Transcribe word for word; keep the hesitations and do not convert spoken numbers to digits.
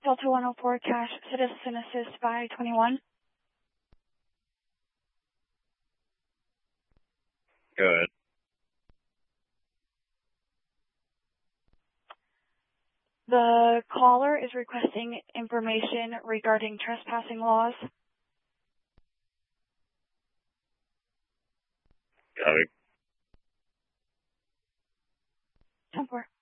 Delta one oh four Cash Citizen Assist by twenty-one. Go ahead. The caller is requesting information regarding trespassing laws. Got it. ten four.